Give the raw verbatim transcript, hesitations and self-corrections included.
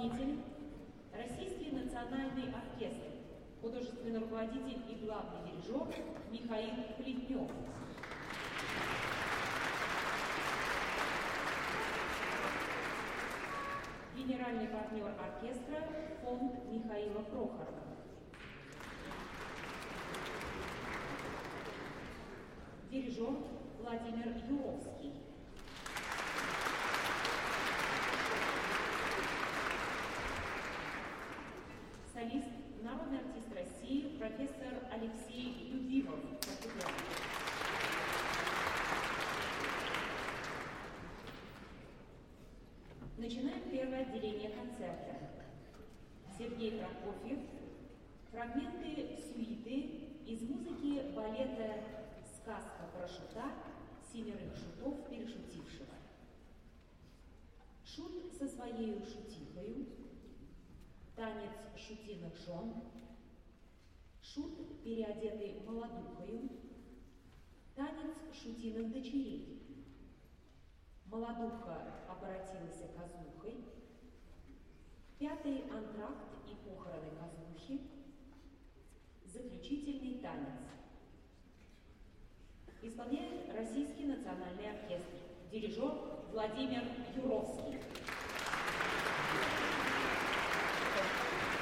Исполнитель – Российский национальный оркестр, художественный руководитель и главный дирижер Михаил Плетнев. Генеральный партнер оркестра – фонд Михаила Прохорова. Дирижер Владимир Юровский. Солист, народный артист России, профессор Алексей Людивов. Начинаем первое отделение концерта. Сергей Прокофьев. Фрагменты сюиты из музыки балета «Сказка про шута» семерых шутов перешутившего. Шут со своей шутихою, танец шутиных жен, шут, переодетый молодухою, танец шутиных дочерей. Молодуха обратилась козлухой, пятый антракт и похороны козлухи, заключительный танец. Исполняет Российский национальный оркестр. Дирижер Владимир Юровский.